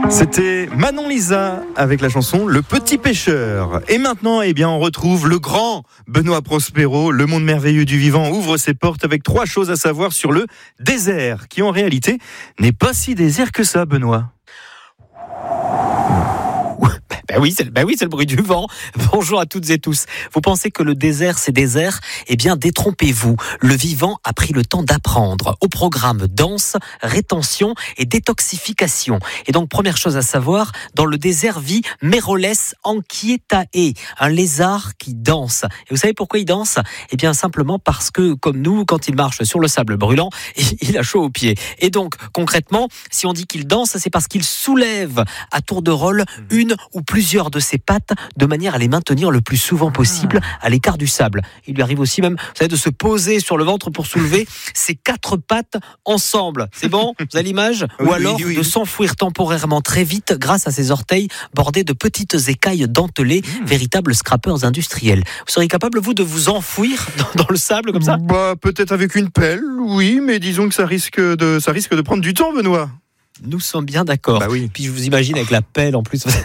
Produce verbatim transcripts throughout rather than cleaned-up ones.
C'était Manon Lisa avec la chanson Le Petit Pêcheur. Et maintenant, eh bien, on retrouve le grand Benoît Prospero. Le monde merveilleux du vivant ouvre ses portes avec trois choses à savoir sur le désert, qui en réalité n'est pas si désert que ça, Benoît. Ben oui, c'est, ben oui, c'est le bruit du vent. Bonjour à toutes et tous. Vous pensez que le désert, c'est désert ? Eh bien, détrompez-vous. Le vivant a pris le temps d'apprendre. Au programme danse, rétention et détoxification. Et donc, première chose à savoir, dans le désert vit Meroles anchietae, un lézard qui danse. Et vous savez pourquoi il danse ? Eh bien, simplement parce que, comme nous, quand il marche sur le sable brûlant, il a chaud aux pieds. Et donc, concrètement, si on dit qu'il danse, c'est parce qu'il soulève à tour de rôle une ou plusieurs de ses pattes de manière à les maintenir le plus souvent possible à l'écart du sable. Il lui arrive aussi même, vous savez, de se poser sur le ventre pour soulever ses quatre pattes ensemble. C'est bon ? Vous avez l'image ? Ou oui, alors oui, oui. de s'enfouir temporairement très vite grâce à ses orteils bordés de petites écailles dentelées, mmh. véritables scrappers industriels. Vous seriez capable, vous, de vous enfouir dans, dans le sable comme ça ? Bah, peut-être avec une pelle, oui, mais disons que ça risque de, ça risque de prendre du temps, Benoît. Nous sommes bien d'accord. Bah oui. Puis je vous imagine avec la pelle en plus.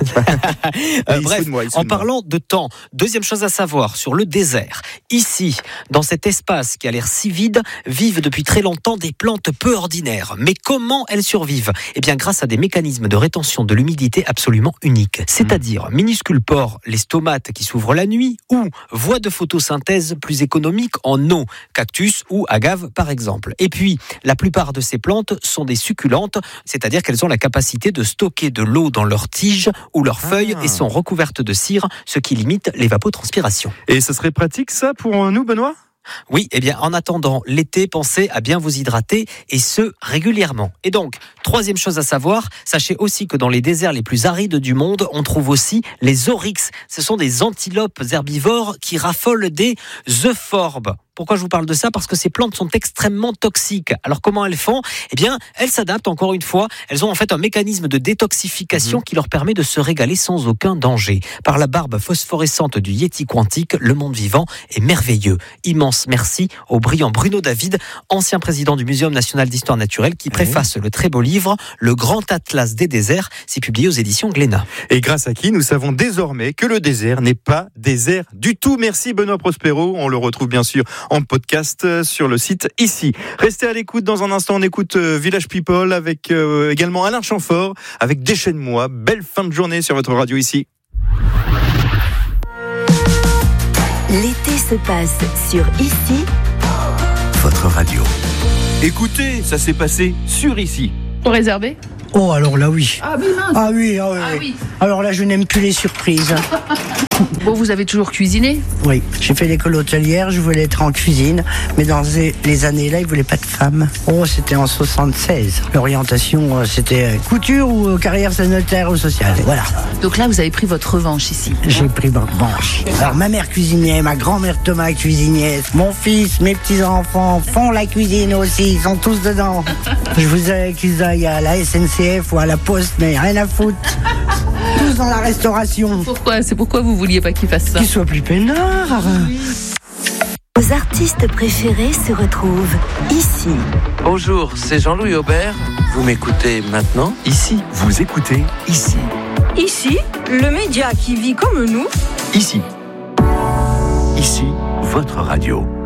euh, bref, de moi, en de parlant de temps, deuxième chose à savoir sur le désert. Ici, dans cet espace qui a l'air si vide, vivent depuis très longtemps des plantes peu ordinaires. Mais comment elles survivent ? Eh bien, grâce à des mécanismes de rétention de l'humidité absolument uniques. C'est-à-dire, mmh. minuscules pores, les stomates qui s'ouvrent la nuit, ou voies de photosynthèse plus économiques en eau, cactus ou agave par exemple. Et puis, la plupart de ces plantes sont des succulentes, c'est-à-dire qu'elles ont la capacité de stocker de l'eau dans leurs tiges ou leurs feuilles ah. et sont recouvertes de cire, ce qui limite l'évapotranspiration. Et ce serait pratique ça pour nous, Benoît ? Oui, eh bien, en attendant l'été, pensez à bien vous hydrater et ce, régulièrement. Et donc, troisième chose à savoir, sachez aussi que dans les déserts les plus arides du monde, on trouve aussi les oryx. Ce sont des antilopes herbivores qui raffolent des euphorbes. Pourquoi je vous parle de ça ? Parce que ces plantes sont extrêmement toxiques. Alors comment elles font ? Eh bien, elles s'adaptent encore une fois. Elles ont en fait un mécanisme de détoxification mmh. qui leur permet de se régaler sans aucun danger. Par la barbe phosphorescente du Yéti quantique, le monde vivant est merveilleux. Immense merci au brillant Bruno David, ancien président du Muséum national d'histoire naturelle, qui préface mmh. le très beau livre « Le grand atlas des déserts ». C'est publié aux éditions Glénat. Et grâce à qui nous savons désormais que le désert n'est pas désert du tout. Merci Benoît Prospero. On le retrouve bien sûr en podcast sur le site ici. Restez à l'écoute. Dans un instant, on écoute Village People avec euh, également Alain Chamfort avec Déchaîne-moi. Belle fin de journée sur votre radio ici. L'été se passe sur ici. Votre radio. Écoutez, ça s'est passé sur ici. Pour réserver ? Oh, alors là, oui. Ah oui, mince. Ah oui, ah oui. Ah oui. Alors là, je n'aime plus les surprises. Bon, vous avez toujours cuisiné ? Oui, j'ai fait l'école hôtelière, je voulais être en cuisine, mais dans les années-là, ils ne voulaient pas de femmes. Oh, c'était en soixante-seize. L'orientation, c'était couture ou carrière sanitaire ou sociale. Voilà. Donc là, vous avez pris votre revanche ici. J'ai pris ma revanche. Alors, ma mère cuisinière, ma grand-mère Thomas cuisinière, mon fils, mes petits-enfants font la cuisine aussi, ils sont tous dedans. Je vous ai qu'ils aillent à la S N C F ou à la Poste, mais rien à foutre. Tous dans la restauration. Pourquoi ? C'est pourquoi vous vouliez pas qu'ils fassent ça ? Qu'ils soient plus peinards. Vos artistes préférés se retrouvent ici. Bonjour, c'est Jean-Louis Aubert. Vous m'écoutez maintenant ici. Vous écoutez ici. Ici, le média qui vit comme nous. Ici. Ici, votre radio.